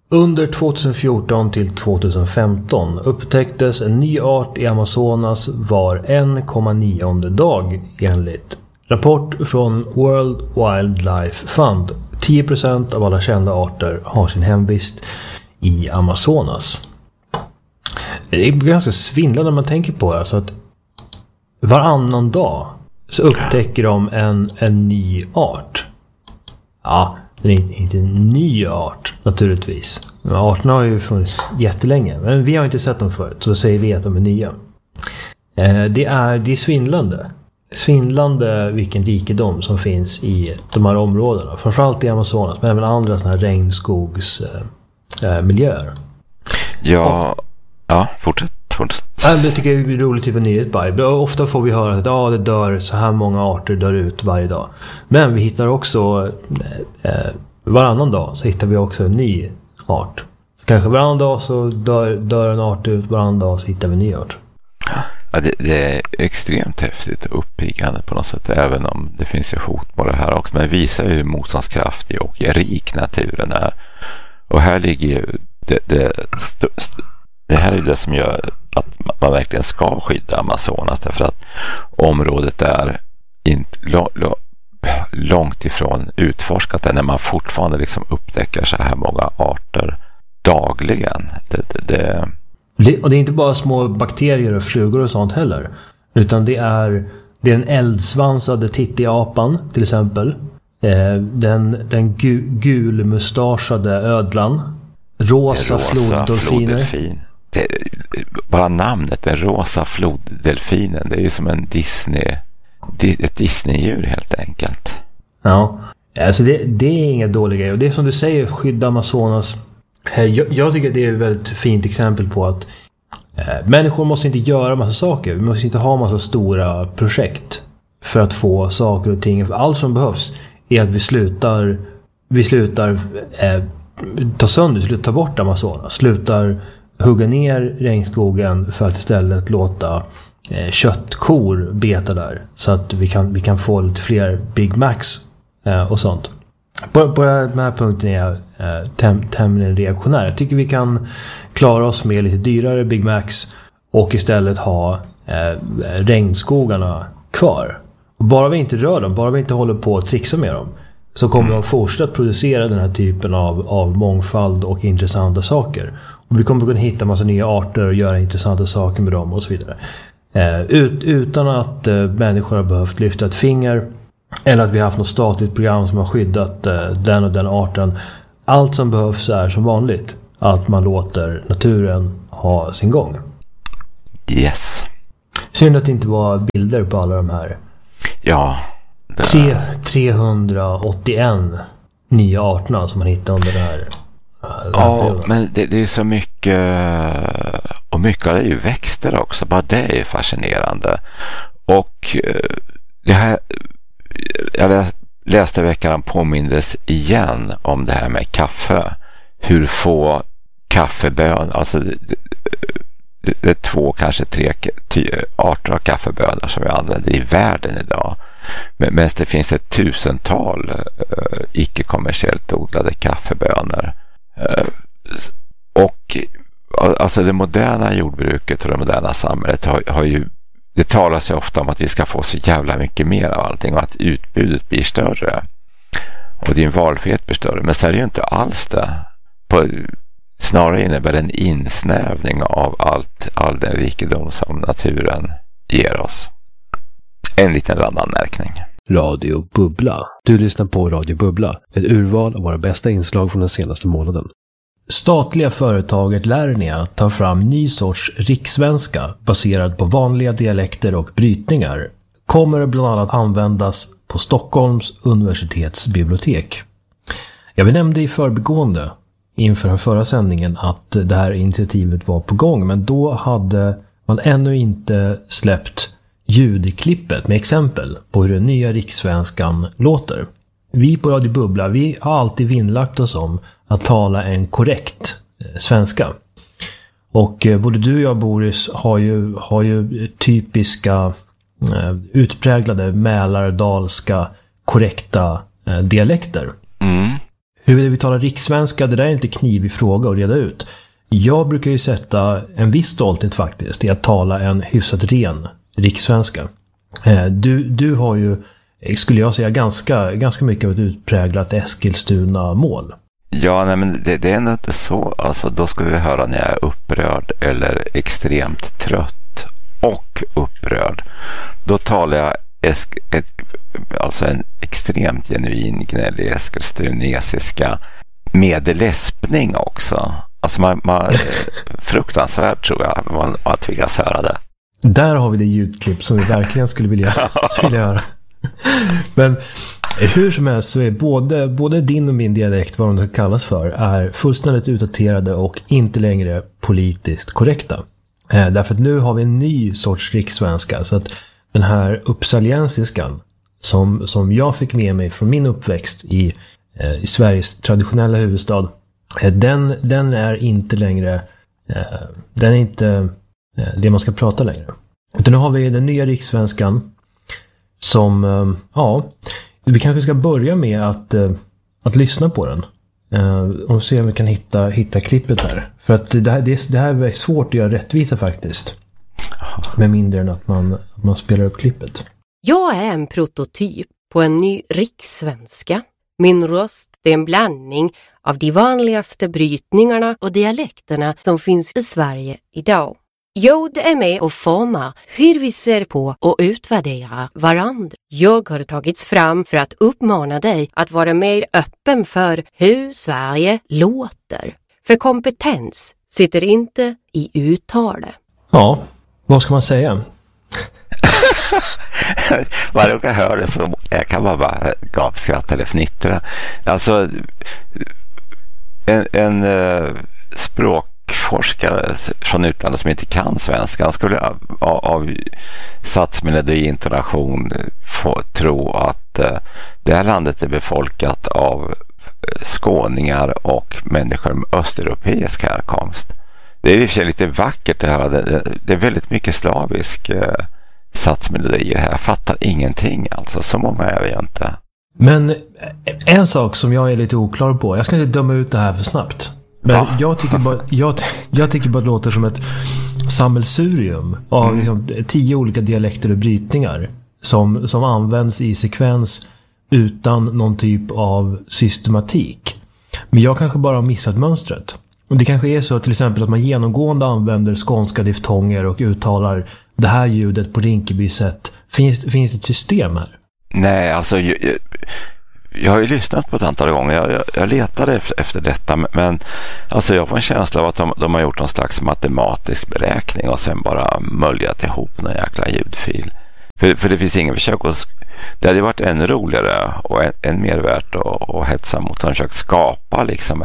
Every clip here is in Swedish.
Under 2014 till 2015 upptäcktes en ny art i Amazonas var 1,9 dag enligt rapport från World Wildlife Fund. 10% av alla kända arter har sin hemvist i Amazonas. Det är ganska svindlande när man tänker på det. Alltså att varannan dag så upptäcker de en ny art. Ja, det är inte en ny art naturligtvis. Men arterna har ju funnits jättelänge. Men vi har inte sett dem förut. Så säger vi att de är nya. Det är svindlande. Svindlande vilken rikedom som finns i de här områdena. Framförallt i Amazonas. Men även andra sådana här regnskogsmiljöer. Ja, fortsätt. Jag tycker det är roligt typ av nyhet bara. Ofta får vi höra att det dör så här många arter dör ut varje dag. Men vi hittar också varannan dag så hittar vi också en ny art. Så kanske varannan dag så dör en art ut, varannan dag så hittar vi en ny art. Ja, det är extremt häftigt och uppiggande på något sätt, även om det finns ju hot på det här också. Men det visar ju hur motståndskraftig och rik naturen är. Och här ligger ju det här är det som gör att man verkligen ska skydda Amazonas, därför att området är inte långt ifrån utforskat när man fortfarande liksom upptäcker så här många arter dagligen. Och det är inte bara små bakterier och flugor och sånt heller, utan det är den eldsvansade tittiapan till exempel, den gulmustaschade ödlan, rosa floddolfiner. Bara namnet, den rosa floddelfinen, det är ju som ett Disney-djur helt enkelt. Ja, alltså det är inga dåliga grejer. Och det är som du säger, skydda Amazonas. Jag tycker det är ett väldigt fint exempel på att människor måste inte göra massa saker. Vi måste inte ha massa stora projekt för att få saker och ting. För allt som behövs är att vi slutar ta sönder, slutar ta bort Amazonas, slutar hugga ner regnskogen för att istället låta köttkor beta där, så att vi kan få lite fler Big Macs och sånt. På den här punkten är jag tämligen reaktionär. Jag tycker vi kan klara oss med lite dyrare Big Macs och istället ha regnskogarna kvar. Och bara vi inte rör dem, bara vi inte håller på att trixa med dem, så kommer de fortsätta producera den här typen av mångfald och intressanta saker. Och vi kommer kunna hitta massa nya arter och göra intressanta saker med dem och så vidare. Utan att människor har behövt lyfta ett finger, eller att vi har haft något statligt program som har skyddat den och den arten. Allt som behövs är som vanligt att man låter naturen ha sin gång. Yes. Synd att det inte var bilder på alla de här. Ja. 381 nya arterna som man hittade under det här. Ja, men det är så mycket, och mycket av det är ju växter också. Bara det är fascinerande. Och det här, jag läste veckan påmindes igen om det här med kaffe. Hur få kaffebön, alltså det är 2, kanske 3 arter av kaffebönor som vi använder i världen idag. Men det finns ett 1000-tal icke-kommersiellt odlade kaffebönor. Och alltså det moderna jordbruket och det moderna samhället har ju, det talas ju ofta om att vi ska få så jävla mycket mer av allting och att utbudet blir större och din valfrihet blir större, men så är det ju inte alls det. Snarare innebär det en insnävning av all den rikedom som naturen ger oss. En liten randanmärkning. Radio Bubbla. Du lyssnar på Radio Bubbla, ett urval av våra bästa inslag från den senaste månaden. Statliga företaget Lernia tar fram ny sorts rikssvenska baserad på vanliga dialekter och brytningar. Kommer bland annat användas på Stockholms universitetsbibliotek. Jag nämnde i förbigående inför förra sändningen att det här initiativet var på gång, men då hade man ännu inte släppt ljudklippet med exempel på hur den nya rikssvenskan låter. Vi på Radio Bubbla, vi har alltid vinnlagt oss om att tala en korrekt svenska. Och både du och jag, Boris, har ju typiska utpräglade mälardalska korrekta dialekter. Hur vi talar rikssvenska, det där är inte knivig fråga att reda ut. Jag brukar ju sätta en viss stolthet faktiskt i att tala en hyfsat ren rikssvenska. Du har ju, skulle jag säga, ganska mycket av ett utpräglat Eskilstuna-mål. Ja, nej, men det är nog inte så. Alltså, då skulle vi höra när jag är upprörd eller extremt trött och upprörd. Då talar jag alltså en extremt genuin gnällig eskilstunesiska med läspning också. Alltså man fruktansvärt tror jag man tvingas höra det. Där har vi det ljudklipp som vi verkligen skulle vilja göra. Men hur som helst så är både din och min dialekt, vad de ska kallas för, är fullständigt utdaterade och inte längre politiskt korrekta. Därför att nu har vi en ny sorts rikssvenska, så att den här uppsaliensiskan som jag fick med mig från min uppväxt i Sveriges traditionella huvudstad, den är inte längre den är inte det man ska prata längre. Utan nu har vi den nya rikssvenskan som, vi kanske ska börja med att lyssna på den och se om vi kan hitta klippet här. För att det här är svårt att göra rättvisa faktiskt. Med mindre än att man spelar upp klippet. Jag är en prototyp på en ny rikssvenska. Min röst är en blandning av de vanligaste brytningarna och dialekterna som finns i Sverige idag. Ljud är med och formar hur vi ser på och utvärderar varandra. Jag har tagits fram för att uppmana dig att vara mer öppen för hur Sverige låter. För kompetens sitter inte i uttalet. Ja, vad ska man säga? Varje gång jag hör det så jag kan bara gapskratta eller fnittra. Alltså en språkforskare från utlandet som inte kan svenska, han skulle av satsmelodi intonation få tro att det här landet är befolkat av skåningar och människor med östeuropeisk härkomst. Det är i och för sig lite vackert det här. Det är väldigt mycket slavisk satsmelodier här. Jag fattar ingenting alltså. Så många är vi inte. Men en sak som jag är lite oklar på. Jag ska inte döma ut det här för snabbt. Men jag tycker bara det låter som ett sammelsurium av liksom 10 olika dialekter och brytningar som används i sekvens utan någon typ av systematik. Men jag kanske bara har missat mönstret. Och det kanske är så till exempel att man genomgående använder skånska diftonger och uttalar det här ljudet på Rinkeby-sätt. Finns det ett system här? Nej, alltså jag har ju lyssnat på ett antal gånger. Jag letade efter detta, men alltså jag får en känsla av att de har gjort någon slags matematisk beräkning och sen bara möljat ihop någon jäkla ljudfil. För det finns ingen försök att... Det hade varit ännu roligare och än mer värt att hetsa mot att försöka skapa liksom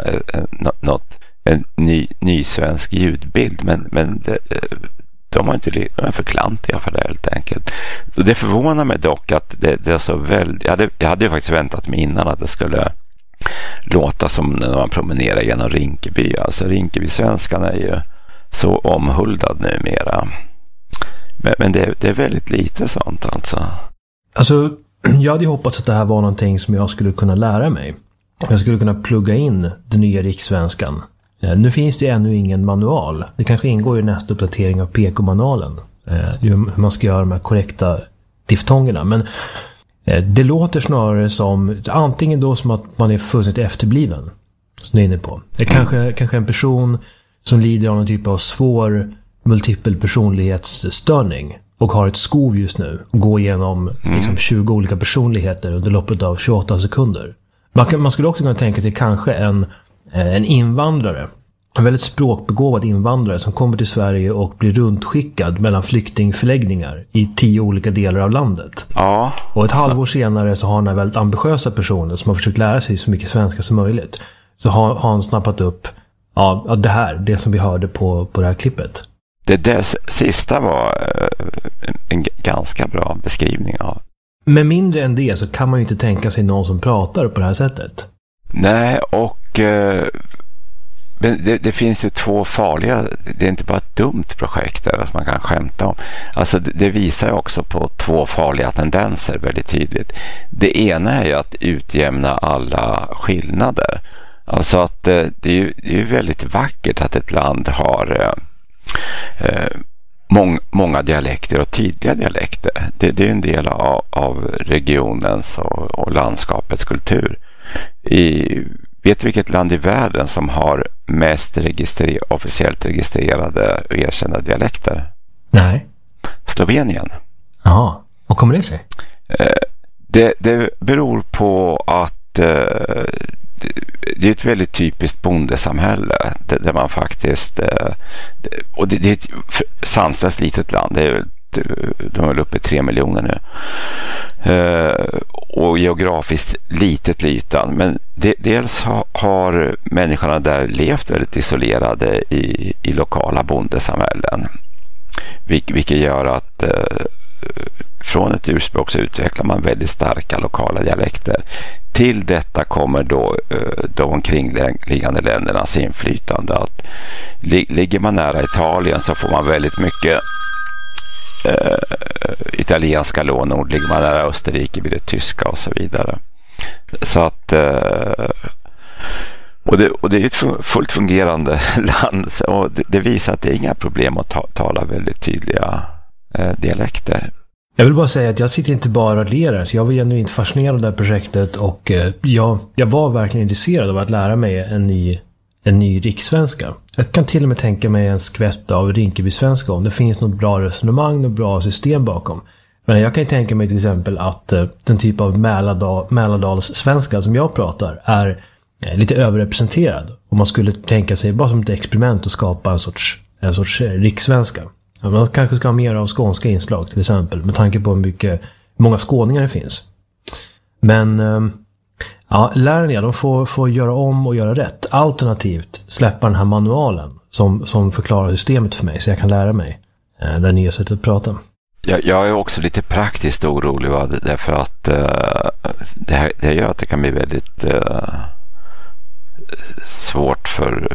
en ny svensk ljudbild, men de är för klantiga för det helt enkelt. Det förvånar mig dock att det är så väldigt... Jag hade ju faktiskt väntat mig innan att det skulle låta som när man promenerar genom Rinkeby. Alltså Rinkeby-svenskan är ju så omhuldad numera. Men det är väldigt lite sånt alltså. Alltså, jag hade ju hoppats att det här var någonting som jag skulle kunna lära mig. Jag skulle kunna plugga in den nya rikssvenskan. Nu finns det ännu ingen manual. Det kanske ingår i nästa uppdatering av PK-manualen. Hur man ska göra de här korrekta diftongerna. Men det låter snarare som antingen då som att man är fullständigt efterbliven. Som du är inne på. Kanske en person som lider av någon typ av svår multipel personlighetsstörning och har ett skov just nu och går igenom liksom 20 olika personligheter under loppet av 28 sekunder. Man skulle också kunna tänka sig kanske en invandrare, en väldigt språkbegåvad invandrare som kommer till Sverige och blir runtskickad mellan flyktingförläggningar i 10 olika delar av landet. Ja. Och ett halvår senare så har han en väldigt ambitiösa personer som har försökt lära sig så mycket svenska som möjligt. Så har han snappat upp det som vi hörde på det här klippet. Det sista var en ganska bra beskrivning av. Men mindre än det så kan man ju inte tänka sig någon som pratar på det här sättet. Nej, och Men det finns ju två farliga, det är inte bara ett dumt projekt där som man kan skämta om. Alltså det visar ju också på två farliga tendenser väldigt tydligt. Det ena är ju att utjämna alla skillnader. Alltså att det är ju väldigt vackert att ett land har många dialekter och tydliga dialekter. Det är en del av regionens och landskapets kultur. Vet du vilket land i världen som har mest officiellt registrerade och erkända dialekter? Nej. Slovenien. Jaha, och kommer det sig? Det beror på att det är ett väldigt typiskt bondesamhälle där man faktiskt och det är ett sanslöst litet land. Det är de är väl uppe i 3 miljoner nu. Och geografiskt litet ytan. Men dels har människorna där levt väldigt isolerade i lokala bondesamhällen. Vilket gör att från ett urspråk så utvecklar man väldigt starka lokala dialekter. Till detta kommer då de omkringliggande ländernas inflytande. Att ligger man nära Italien så får man väldigt mycket italienska lånord. Ligger man nära Österrike blir det tyska och så vidare. Så att och det är ett fullt fungerande land och det visar att det är inga problem att tala väldigt tydliga dialekter. Jag vill bara säga att jag sitter inte bara och ler, så jag var genuint fascinerad av det här projektet och jag var verkligen intresserad av att lära mig en ny rikssvenska. Jag kan till och med tänka mig en skvätt av Rinkeby-svenska om det finns något bra resonemang, något bra system bakom. Men jag kan tänka mig till exempel att den typ av Mälardals-svenska som jag pratar är lite överrepresenterad. Och man skulle tänka sig bara som ett experiment att skapa en sorts rikssvenska. Man kanske ska ha mer av skånska inslag till exempel, med tanke på hur många skåningar det finns. Men ja, lärarna de får göra om och göra rätt. Alternativt släppa den här manualen som förklarar systemet för mig så jag kan lära mig det nya sättet att prata. Jag är också lite praktiskt orolig därför att det gör att det kan bli väldigt svårt för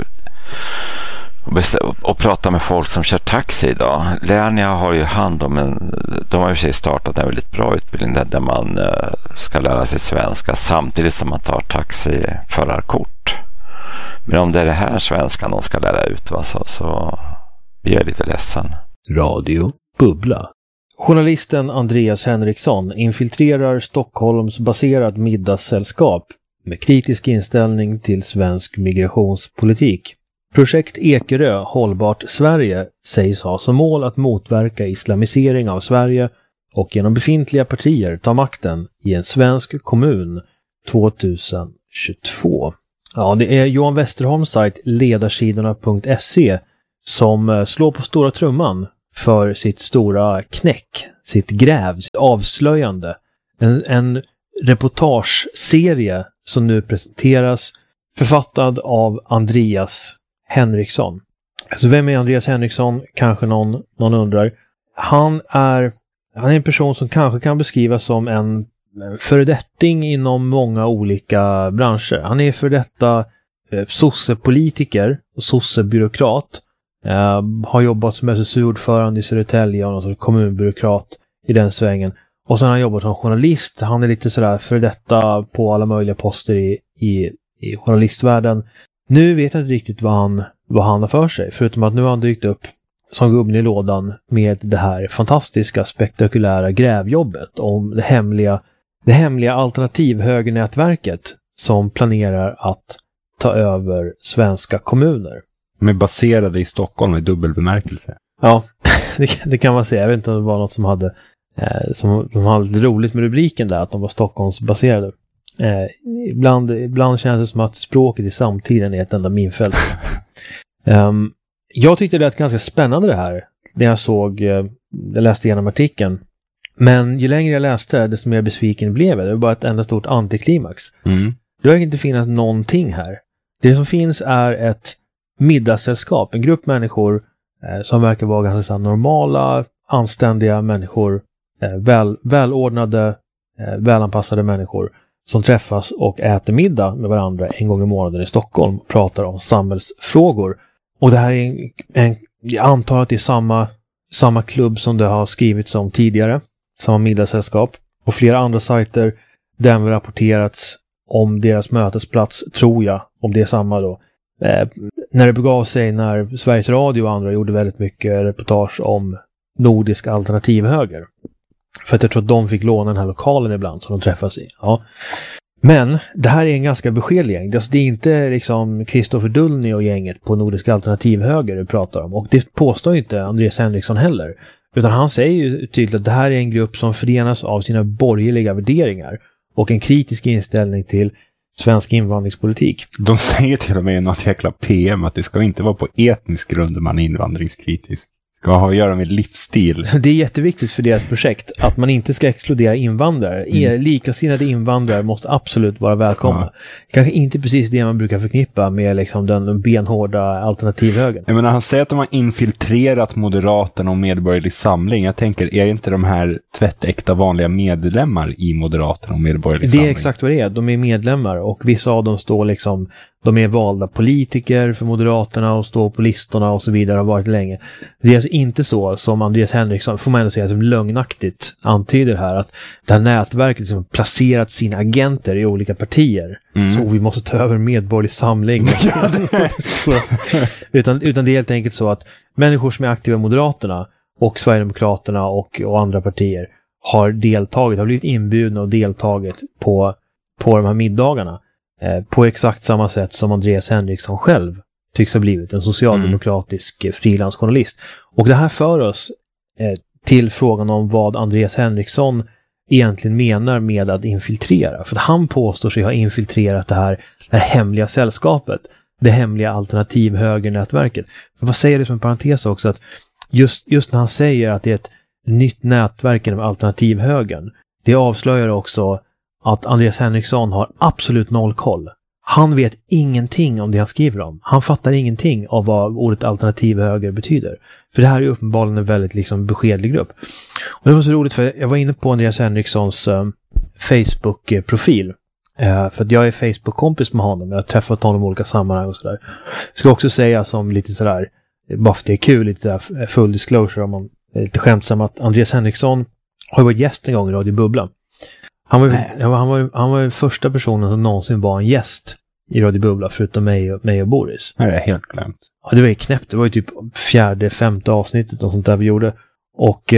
att prata med folk som kör taxi idag. Lernia har ju hand om de har ju precis startat en väldigt bra utbildning där man ska lära sig svenska samtidigt som man tar taxiförarkort. Men om det är det här svenskan de ska lära ut så blir jag lite ledsen. Radio Bubbla. Journalisten Andreas Henriksson infiltrerar Stockholms baserat middagssällskap med kritisk inställning till svensk migrationspolitik. Projekt Ekerö Hållbart Sverige sägs ha som mål att motverka islamisering av Sverige och genom befintliga partier ta makten i en svensk kommun 2022. Ja, det är Johan Westerholms sajt ledarsidorna.se som slår på stora trumman för sitt stora knäck, sitt gräv, sitt avslöjande. En reportageserie som nu presenteras, författad av Andreas Henriksson. Så vem är Andreas Henriksson? Kanske någon undrar. Han är en person som kanske kan beskrivas som en föredetting inom många olika branscher. Han är för detta sossepolitiker och sossebyråkrat. Har jobbat som SSU-ordförande i Södertälje och någon sorts kommunbyråkrat i den svängen. Och sen har han jobbat som journalist. Han är lite sådär för detta på alla möjliga poster i journalistvärlden. Nu vet jag inte riktigt vad han har för sig. Förutom att nu har han dykt upp som gubben i lådan med det här fantastiska, spektakulära grävjobbet om det hemliga alternativhögernätverket som planerar att ta över svenska kommuner. De är baserade i Stockholm i dubbel bemärkelse. Ja, det kan man säga. Jag vet inte om det var något som hade lite roligt med rubriken där, att de var Stockholmsbaserade. Ibland känns det som att språket i samtiden är ett enda minfält. Jag tyckte det lät ganska spännande det här när jag läste igenom artikeln. Men ju längre jag läste, desto mer besviken blev jag. Det var bara ett enda stort antiklimax. Det verkar inte finnas någonting här. Det som finns är ett middagssällskap, en grupp människor som verkar vara ganska normala, anständiga människor, välordnade, välanpassade människor som träffas och äter middag med varandra en gång i månaden i Stockholm och pratar om samhällsfrågor. Och det här är jag antar att det är samma klubb som det har skrivits om tidigare, samma middagssällskap. Och flera andra sajter där det rapporterats om deras mötesplats, tror jag, om det är samma då. När det begav sig, när Sveriges Radio och andra gjorde väldigt mycket reportage om nordisk alternativhöger. För att jag tror att de fick låna den här lokalen ibland som de träffas i. Ja. Men det här är en ganska beskedlig gäng. Det är inte liksom Kristoffer Dullny och gänget på nordisk alternativhöger vi pratar om. Och det påstår ju inte Andreas Henriksson heller. Utan han säger ju tydligt att det här är en grupp som förenas av sina borgerliga värderingar och en kritisk inställning till svensk invandringspolitik. De säger till och med i något jäkla PM att det ska inte vara på etnisk grund man är invandringskritisk. Det ska ha att göra med livsstil. Det är jätteviktigt för deras projekt att man inte ska exkludera invandrare. Likasinnade invandrare måste absolut vara välkomna. Ja. Kanske inte precis det man brukar förknippa med liksom den benhårda alternativhögern. Jag menar, han säger att de har infiltrerat Moderaterna och Medborgerlig Samling. Jag tänker, är inte de här tvättäkta vanliga medlemmar i Moderaterna och Medborgerlig Samling? Det är exakt vad det är. De är medlemmar och vissa av dem står liksom, de är valda politiker för Moderaterna och står på listorna och så vidare, har varit länge. Det är alltså inte så som Andreas Henriksson, får man ändå säga, som lögnaktigt antyder här, att det här nätverket liksom placerat sina agenter i olika partier. Så vi måste ta över Medborgerlig Samling. utan det är helt enkelt så att människor som är aktiva i Moderaterna och Sverigedemokraterna och andra partier har blivit inbjudna och deltagit på de här middagarna. På exakt samma sätt som Andreas Henriksson själv tycks ha blivit en socialdemokratisk frilansjournalist. Och det här för oss till frågan om vad Andreas Henriksson egentligen menar med att infiltrera. För att han påstår sig ha infiltrerat det här hemliga sällskapet, det hemliga alternativhögernätverket. För vad säger det som en parentes också, att just när han säger att det är ett nytt nätverk inom alternativhögern, det avslöjar också att Andreas Henriksson har absolut noll koll. Han vet ingenting om det han skriver om. Han fattar ingenting av vad ordet alternativhöger betyder. För det här är uppenbarligen en väldigt liksom beskedlig grupp. Och det var så roligt, för jag var inne på Andreas Henrikssons Facebook-profil. För att jag är Facebook-kompis med honom. Jag har träffat honom i olika sammanhang och sådär. Jag ska också säga som lite sådär, bara för det är kul, lite sådär full disclosure, om man är lite skämtsam, att Andreas Henriksson har varit gäst en gång i Radio Bubbla. Han var ju första personen som någonsin var en gäst i Radio Bubbla, förutom mig och Boris. Det är helt glömt. Ja, det var ju knäppt. Det var ju typ 4-5 avsnittet och sånt där vi gjorde. Och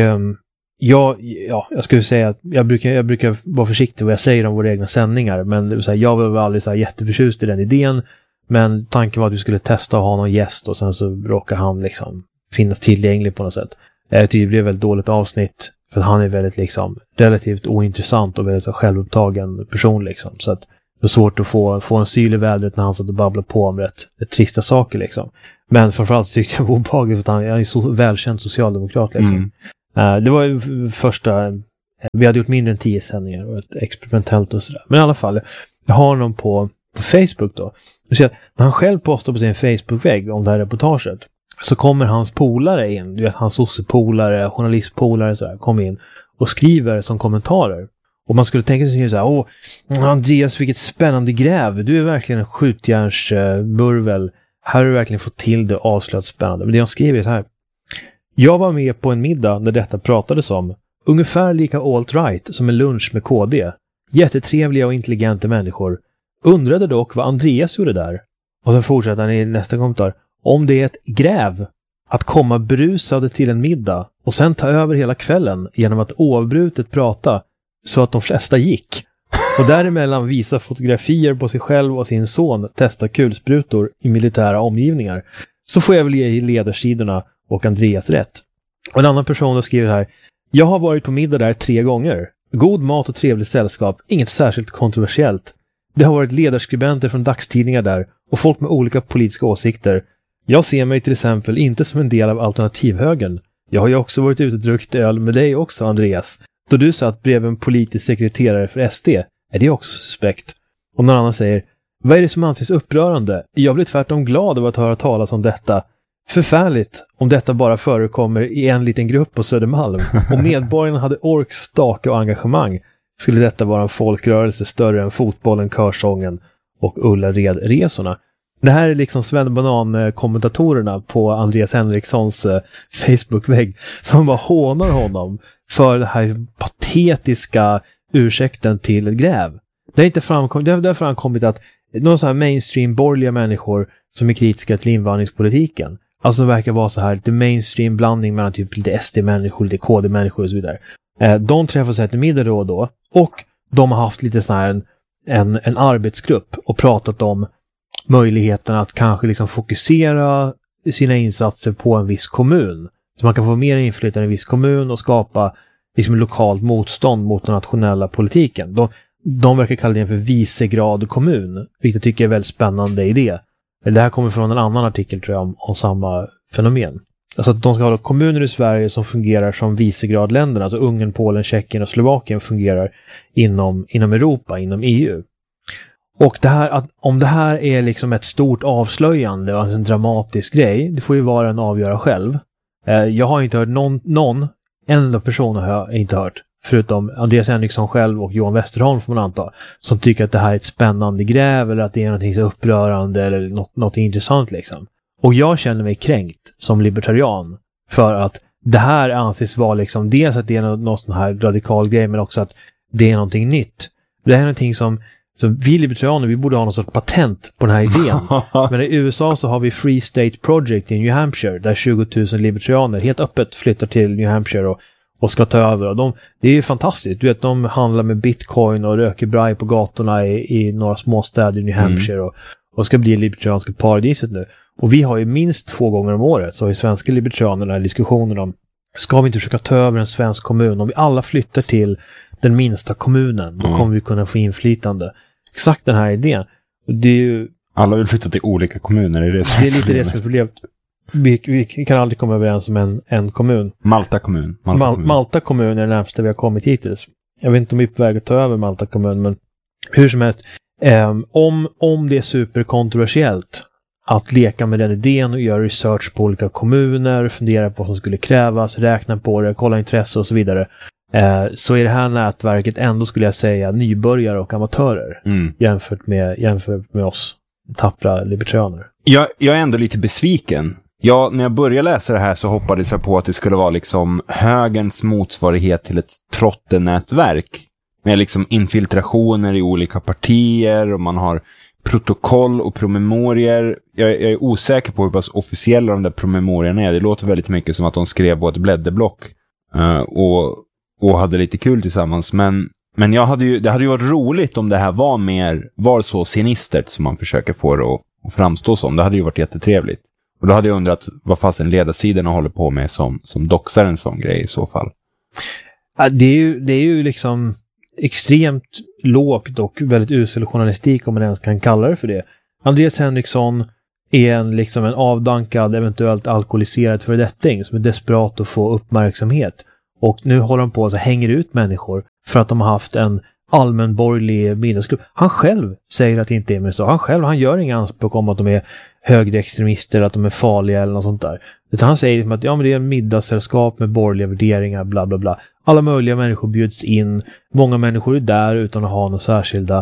jag skulle säga att jag brukar vara försiktig vad jag säger om våra egna sändningar. Men jag var väl aldrig så här jätteförtjust i den idén. Men tanken var att vi skulle testa att ha någon gäst, och sen så råkar han liksom finnas tillgänglig på något sätt. Jag tycker det blev ett väldigt dåligt avsnitt. För han är väldigt liksom relativt ointressant och väldigt så självupptagen person liksom. Så att det var svårt att få en syl i vädret när han satt och babblade på om rätt trista saker liksom. Men framförallt tyckte jag det var obehagligt att han är så välkänd socialdemokrat liksom. Det var ju första, vi hade gjort mindre än 10 sändningar och ett experimentellt och sådär. Men i alla fall, jag har honom på Facebook då. Så när han själv postar på sin Facebook-vägg om det här reportaget, så kommer hans polare in, du vet, hans sossepolare, journalistpolare så här, kommer in och skriver som kommentarer. Och man skulle tänka sig så här: åh, Andreas, vilket spännande gräv. Du är verkligen en skjutjärnsburvel. Här har du verkligen fått till det avslöjat spännande. Men det han skriver är så här: jag var med på en middag där detta pratades om. Ungefär lika alt-right som en lunch med KD. Jättetrevliga och intelligenta människor. Undrade dock vad Andreas gjorde där. Och sen fortsätter han i nästa kommentar: om det är ett gräv att komma brusade till en middag och sen ta över hela kvällen genom att oavbrutet prata så att de flesta gick. Och däremellan visa fotografier på sig själv och sin son testa kulsprutor i militära omgivningar, så får jag väl ge ledarsidorna och Andreas rätt. Och en annan person har skrivit här: jag har varit på middag där 3 gånger. God mat och trevligt sällskap, inget särskilt kontroversiellt. Det har varit ledarskribenter från dagstidningar där och folk med olika politiska åsikter. Jag ser mig till exempel inte som en del av alternativhögern. Jag har ju också varit ute och druckit öl med dig också, Andreas. Då du satt bredvid en politisk sekreterare för SD, är det också suspekt. Och någon annan säger: vad är det som anses upprörande? Jag blir tvärtom glad över att höra talas om detta. Förfärligt om detta bara förekommer i en liten grupp på Södermalm. Om medborgarna hade ork, stake och engagemang. skulle detta vara en folkrörelse större än fotbollen, körsången och Ullared-resorna. Det här är liksom Sven Banan-kommentatorerna på Andreas Henrikssons Facebook-vägg som bara hånar honom för det här patetiska ursäkten till ett gräv. Det är inte framkommit, det har framkommit att några så här mainstream borgerliga människor som är kritiska till invandringspolitiken, alltså verkar vara så här lite mainstream blandning mellan typ lite SD-människor, lite KD-människor och så vidare. De träffas efter middag då och då, och de har haft lite sån här en arbetsgrupp och pratat om möjligheten att kanske liksom fokusera sina insatser på en viss kommun. Så man kan få mer inflytande i en viss kommun och skapa liksom lokalt motstånd mot den nationella politiken. De verkar kalla det för vicegrad kommun, vilket jag tycker är en väldigt spännande idé. Det här kommer från en annan artikel tror jag om samma fenomen. Alltså att de ska ha kommuner i Sverige som fungerar som vicegradländerna. Alltså Ungern, Polen, Tjeckien och Slovakien fungerar inom Europa, inom EU. Och det här, om det här är liksom ett stort avslöjande och en dramatisk grej, det får ju vara en avgöra själv. Jag har inte hört någon enda person har jag inte hört, förutom Andreas Henriksson själv och Johan Westerholm får man anta, som tycker att det här är ett spännande gräv eller att det är någonting så upprörande eller något intressant liksom. Och jag känner mig kränkt som libertarian för att det här anses vara liksom dels att det är något sån här radikal grej, men också att det är någonting nytt. Det här är någonting som vi libertarianer, vi borde ha någon sorts patent på den här idén. Men i USA så har vi Free State Project i New Hampshire där 20 000 libertarianer helt öppet flyttar till New Hampshire och ska ta över. Och det är ju fantastiskt. Du vet, de handlar med bitcoin och röker braj på gatorna i några småstäder i New Hampshire och ska bli libertarianska paradiset nu. Och vi har ju minst 2 gånger om året så har ju svenska libertarianer den här diskussionen om ska vi inte försöka ta över en svensk kommun? Om vi alla flyttar till den minsta kommunen, då kommer vi kunna få inflytande. Exakt den här idén. Det är ju... Alla vill flytta till olika kommuner. Det är lite det som är problemet. Vi kan aldrig komma överens om en kommun. Malta kommun. Malta kommun är det närmaste vi har kommit hittills. Jag vet inte om vi är på väg att ta över Malta kommun, men hur som helst. Om det är superkontroversiellt att leka med den idén och göra research på olika kommuner, fundera på vad som skulle krävas, räkna på det, kolla intresse och så vidare, så är det här nätverket ändå, skulle jag säga, nybörjare och amatörer jämfört med oss tappra libertarianer. Jag är ändå lite besviken. När jag började läsa det här så hoppades jag på att det skulle vara liksom högerns motsvarighet till ett trottenätverk med liksom infiltrationer i olika partier och man har protokoll och promemorier. Jag är osäker på hur pass officiella de där promemorierna är. Det låter väldigt mycket som att de skrev på ett blädderblock och hade lite kul tillsammans. Men det hade ju varit roligt om det här var så sinistert som man försöker få det att framstå som. Det hade ju varit jättetrevligt. Och då hade jag undrat vad fasen ledarsidorna håller på med som doxar en sån grej i så fall. Ja, det är ju liksom extremt lågt och väldigt usel journalistik, om man ens kan kalla det för det. Andreas Henriksson är en avdankad, eventuellt alkoholiserad föredetting som är desperat att få uppmärksamhet. Och nu håller de på och hänger ut människor för att de har haft en allmänborgerlig middagsgrupp. Han själv säger att det inte är med så. Han gör inga anspråk om att de är högerextremister eller att de är farliga eller något sånt där. Utan han säger att det är en middagssällskap med borgerliga värderingar, bla bla bla. Alla möjliga människor bjuds in. Många människor är där utan att ha några särskilda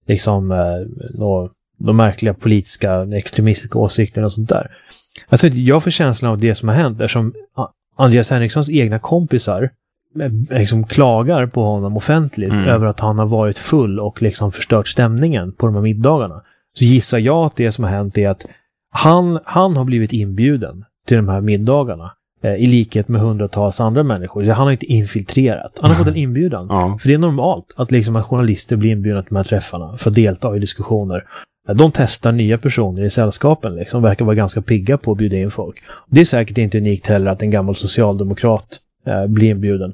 de märkliga politiska extremistiska åsikter och sånt där. Alltså jag får känslan av det som har hänt eftersom Andreas Henrikssons egna kompisar klagar på honom offentligt över att han har varit full och förstört stämningen på de här middagarna. Så gissar jag att det som har hänt är att han har blivit inbjuden till de här middagarna i likhet med hundratals andra människor. Så han har inte infiltrerat. Han har fått en inbjudan. För det är normalt att att journalister blir inbjudna till de här träffarna för att delta i diskussioner. De testar nya personer i sällskapen verkar vara ganska pigga på att bjuda in folk. Det är säkert inte unikt heller att en gammal socialdemokrat blir inbjuden.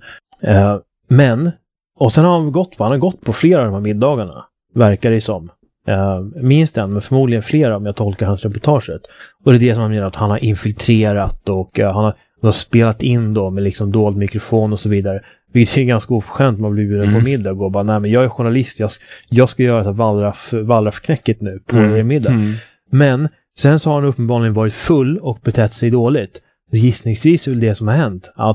Och sen har han har gått på flera av de här middagarna, verkar det som. Minst en, men förmodligen flera om jag tolkar hans reportaget. Och det är det som han menar att han har infiltrerat och han har spelat in då med dold mikrofon och så vidare. Vilket är ganska oförskämt man blir bjuden på middag och går bara, nej men jag är journalist, jag ska göra ett Wallraff-knäcket nu på er middag. Men sen så har han uppenbarligen varit full och betett sig dåligt. Gissningsvis är väl det som har hänt att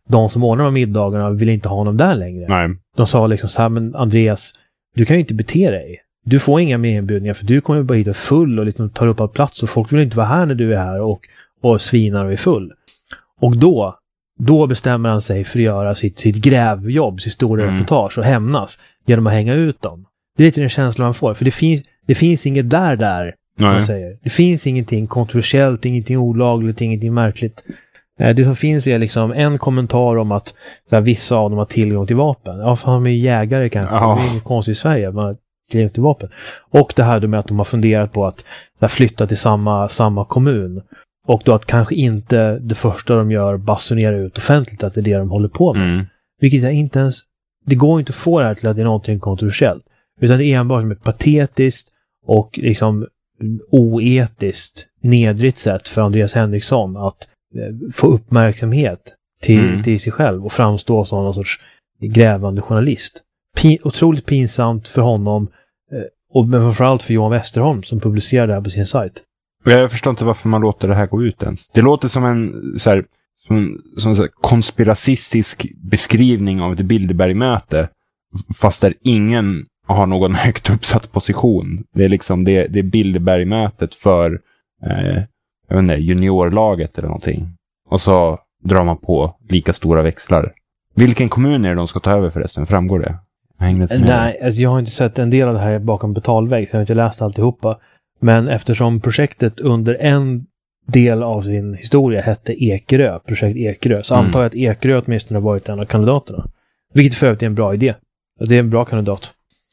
de som ordnar de middagarna vill inte ha honom där längre. Nej. De sa liksom så här, men Andreas, du kan ju inte bete dig. Du får inga mer inbjudningar för du kommer bara hit och full och liksom tar upp all plats och folk vill inte vara här när du är här och svinar och är full. Och då bestämmer han sig för att göra sitt grävjobb, sitt stora reportage och hämnas genom att hänga ut dem. Det är lite den känslan man får, för det finns inget där man säger. Det finns ingenting kontroversiellt, ingenting olagligt, ingenting märkligt. Det som finns är liksom en kommentar om att så här, vissa av dem har tillgång till vapen. Ja, för de är jägare kanske. Det är inget konstigt i Sverige, man har tillgång till vapen. Och det här med att de har funderat på att flytta till samma kommun. Och då att kanske inte det första de gör basunera ut offentligt att det är det de håller på med. Vilket är inte ens, det går inte att få det här till att det är någonting kontroversiellt. Utan det är enbart med patetiskt och liksom oetiskt nedrigt sätt för Andreas Henriksson att få uppmärksamhet till sig själv och framstå som någon sorts grävande journalist. Otroligt pinsamt för honom men framförallt för Johan Westerholm som publicerar det här på sin sajt. Jag förstår inte varför man låter det här gå ut ens. Det låter som en så här, som så här konspiracistisk beskrivning av ett Bilderberg-möte fast där ingen har någon högt uppsatt position. Det är liksom det är Bilderberg-mötet för jag vet inte, juniorlaget eller någonting. Och så drar man på lika stora växlar. Vilken kommun är det de ska ta över förresten? Framgår det? Nej, jag har inte sett en del av det här bakom betalvägg så jag har inte läst alltihopa. Men eftersom projektet under en del av sin historia hette Ekerö, projekt Ekerö, så antar jag att Ekerö åtminstone har varit en av kandidaterna. Vilket för övrigt är en bra idé. Det är en bra kandidat.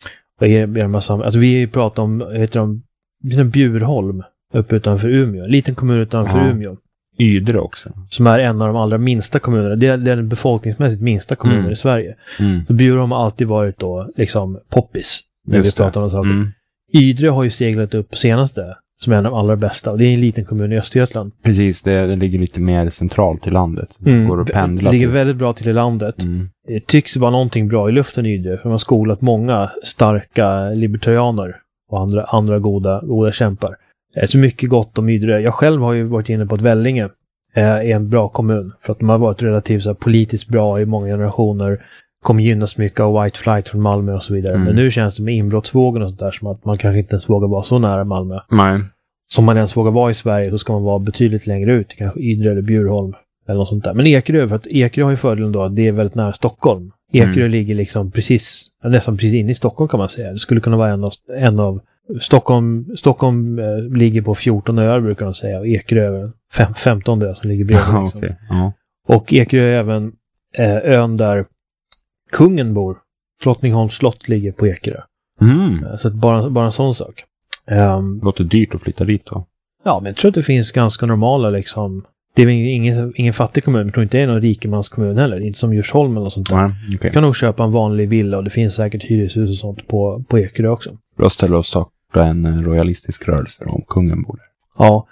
Alltså vi pratar om Bjurholm uppe utanför Umeå. En liten kommun utanför Umeå. Ydre också. Som är en av de allra minsta kommunerna. Det är den befolkningsmässigt minsta kommunen i Sverige. Så Bjurholm har alltid varit då liksom poppis. När vi pratar om saker. Ydre har ju steglat upp senaste som är en av de allra bästa. Och det är en liten kommun i Östergötland. Precis, det ligger lite mer centralt i landet. Går att pendla det ligger väldigt bra till i landet. Det tycks vara någonting bra i luften i Ydre. För man har skolat många starka libertarianer och andra goda kämpar. Så mycket gott om Ydre. Jag själv har ju varit inne på att Vellinge är en bra kommun. För att de har varit relativt så här, politiskt bra i många generationer. Kommer gynnas mycket av White Flight från Malmö och så vidare. Men nu känns det med inbrottsvågen och sånt där som att man kanske inte ens vågar vara så nära Malmö. Nej. Som man ens vågar vara i Sverige så ska man vara betydligt längre ut. Kanske Ydre eller Bjurholm eller något sånt där. Men Ekerö, för att Ekerö har ju fördelen då att det är väldigt nära Stockholm. Ekerö ligger liksom nästan precis inne i Stockholm kan man säga. Det skulle kunna vara en av Stockholm ligger på 14 öar brukar de säga. Och Ekerö är 15 öar som ligger bredvid. Liksom. Okay. Och Ekerö är även ön där kungen bor. Drottningholms slott ligger på Ekerö. Så att bara en sån sak. Låter dyrt att flytta dit då. Ja, men jag tror att det finns ganska normala liksom. Det är ingen fattig kommun. Jag tror inte det är någon rikemanskommun heller. Inte som Djursholm eller sånt där. Okay. Du kan nog köpa en vanlig villa och det finns säkert hyreshus och sånt på Ekerö också. Då ställer oss starta en royalistisk rörelse om kungen bor där. Ja.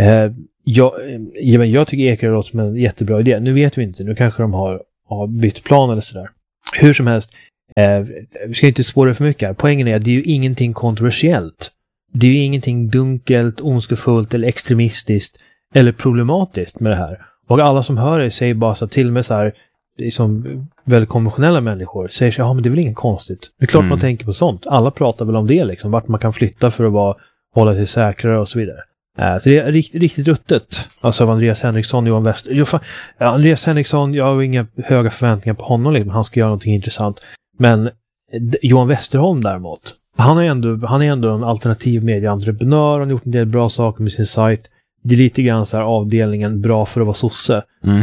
Jag tycker Ekerö låter som en jättebra idé. Nu vet vi inte. Nu kanske de har bytt plan eller sådär. Hur som helst. Vi ska inte spåra för mycket här. Poängen är att det är ju ingenting kontroversiellt. Det är ju ingenting dunkelt, ondskefullt eller extremistiskt eller problematiskt med det här. Och alla som hör det säger bara så till med så här liksom väldigt konventionella människor säger så men det är väl inget konstigt. Det är klart man tänker på sånt. Alla pratar väl om det liksom. Vart man kan flytta för att hålla sig säkrare och så vidare. Så det är riktigt ruttet. Alltså av Andreas Henriksson, Johan Wester. Andreas Henriksson, jag har inga höga förväntningar på honom liksom. Han ska göra någonting intressant. Men Johan Westerholm däremot. Han är ändå en alternativ medieentreprenör. Han har gjort en del bra saker med sin sajt. Det är lite grann så här avdelningen bra för att vara sosse.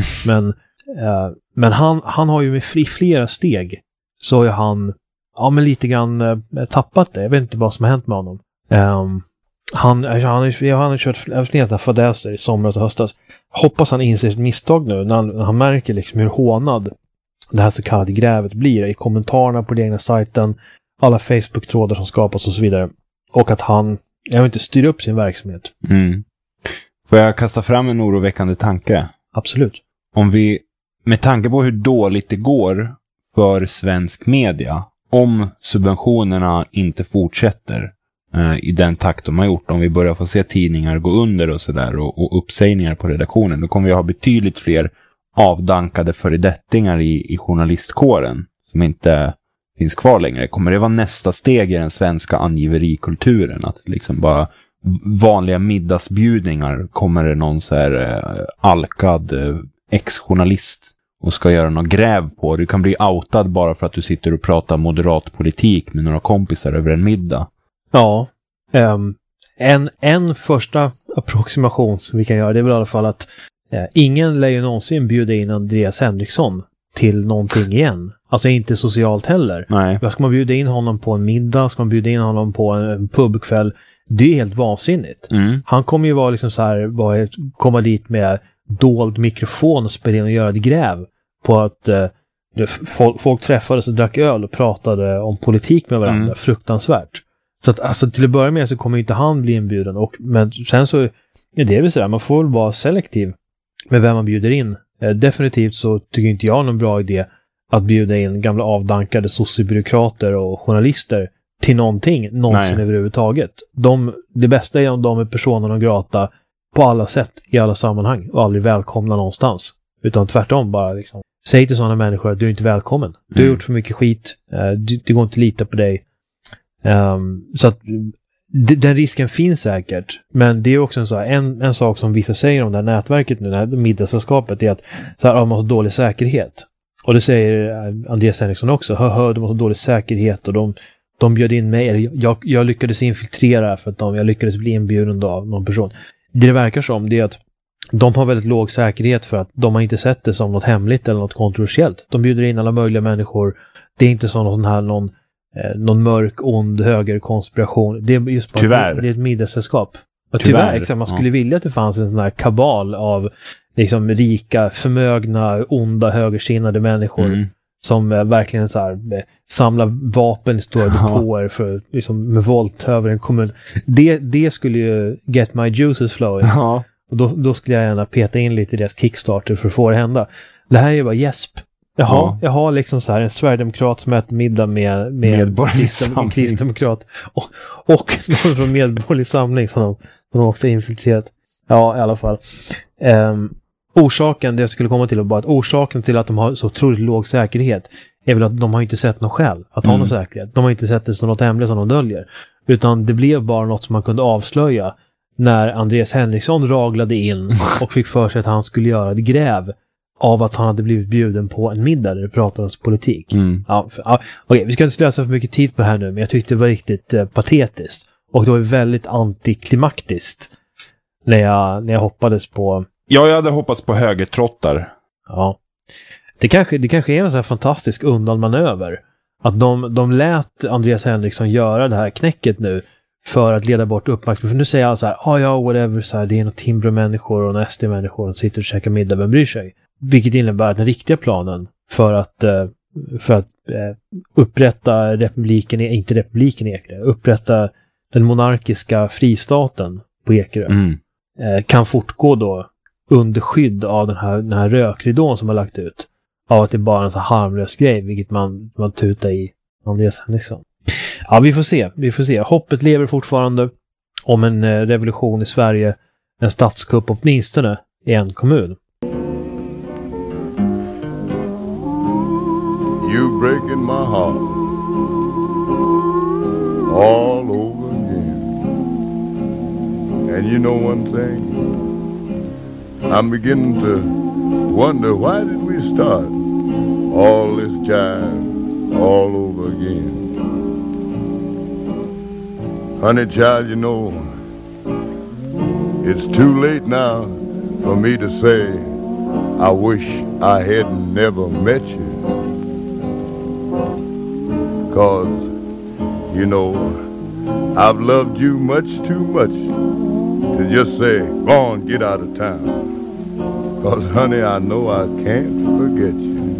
Men han har ju med flera steg så har han lite grann tappat det. Jag vet inte vad som har hänt med honom. Han har kört flera fadäser i somras och höstas. Hoppas han inser sitt misstag nu när han märker liksom hur hånad det här så kallade grävet blir i kommentarerna på den egna sajten, alla Facebook-trådar som skapas och så vidare. Och att han, styr upp sin verksamhet. Får jag kasta fram en oroväckande tanke? Absolut. Om vi, med tanke på hur dåligt det går för svensk media, om subventionerna inte fortsätter i den takt de har gjort, om vi börjar få se tidningar gå under och sådär och uppsägningar på redaktionen, då kommer vi ha betydligt fler avdankade föredettingar i journalistkåren som inte finns kvar längre. Kommer det vara nästa steg i den svenska angiverikulturen? Att liksom bara vanliga middagsbjudningar, kommer det någon så här alkad ex-journalist och ska göra något gräv på. Du kan bli outad bara för att du sitter och pratar moderat politik med några kompisar över en middag. Ja. En första approximation som vi kan göra, det är väl i alla fall att ingen lär ju någonsin bjuda in Andreas Henriksson till någonting igen. Alltså inte socialt heller. Nej. Ska man bjuda in honom på en middag? Ska man bjuda in honom på en pubkväll? Det är helt vansinnigt. Han kommer ju vara liksom så här, komma dit med dold mikrofon och spela in och göra ett gräv på att folk träffades och drack öl och pratade om politik med varandra. Fruktansvärt. Så att alltså, till att börja med så kommer inte han bli inbjuden. Men sen så är det väl sådär, man får väl vara selektiv med vem man bjuder in. Definitivt så tycker inte jag någon bra idé att bjuda in gamla avdankade sociobyråkrater och journalister till någonting någonsin överhuvudtaget. Det bästa är om de är personer non grata på alla sätt i alla sammanhang och aldrig välkomna någonstans. Utan tvärtom bara liksom, säg till sådana människor att du är inte välkommen. Du har gjort för mycket skit. Det går inte att lita på dig. Så att den risken finns säkert. Men det är också en sak som vissa säger om det här nätverket nu, det här middagssällskapet, är att så här, de har så dålig säkerhet. Och det säger Andreas Henriksson också. De har så dålig säkerhet och de bjöd in mig. Jag lyckades infiltrera för att jag lyckades bli inbjuden av någon person. Det verkar som det är att de har väldigt låg säkerhet för att de har inte sett det som något hemligt eller något kontroversiellt. De bjuder in alla möjliga människor. Det är inte någon mörk, ond högerkonspiration. Det är just bara det är ett middagssällskap. Tyvärr, exakt. Man skulle vilja att det fanns en sån här kabal av liksom rika, förmögna, onda, högersinnade människor som verkligen så här, samlar vapen i stora depåer för liksom, med våld över en kommun. Det skulle ju get my juices flowing. Ja. Och då skulle jag gärna peta in lite i deras Kickstarter för att få det hända. Det här är ju bara gäsp. Jag har liksom så här en sverigedemokrat som äter middag med kristdemokrat och någon från Medborgerlig Samling som de också infiltrerat. Ja, i alla fall. Orsaken, det jag skulle komma till var bara att orsaken till att de har så otroligt låg säkerhet är väl att de har inte sett någon skäl att ha någon säkerhet. De har inte sett det som något hemligt som de döljer. Utan det blev bara något som man kunde avslöja när Andreas Henriksson raglade in och fick för sig att han skulle göra ett gräv av att han hade blivit bjuden på en middag där det pratades politik. Okej, vi ska inte slösa för mycket tid på det här nu, men jag tyckte det var riktigt patetiskt. Och det var väldigt antiklimaktiskt när jag hoppades på... Ja, jag hade hoppats på högertrottar. Ja. Det kanske är en sån här fantastisk undanmanöver. Att de lät Andreas Henriksson göra det här knäcket nu för att leda bort uppmärksamhet. För nu säger alla så här, whatever, så här, det är några Timbro-människor och några SD-människor som sitter och käkar middag, vem bryr sig? Vilket innebär att den riktiga planen för att upprätta upprätta den monarkiska fristaten på Ekerö kan fortgå då under skydd av den här rökridån som har lagt ut. Av att det är bara en så harmlös grej, vilket man tutar i Andreas Henriksson. Ja, vi får se. Hoppet lever fortfarande om en revolution i Sverige, en statskupp åtminstone i en kommun. You breaking my heart all over again. And you know one thing, I'm beginning to wonder, why did we start all this jive all over again? Honey child, you know, it's too late now for me to say I wish I had never met you. 'Cause, you know, I've loved you much too much to just say, go on, get out of town. 'Cause, honey, I know I can't forget you.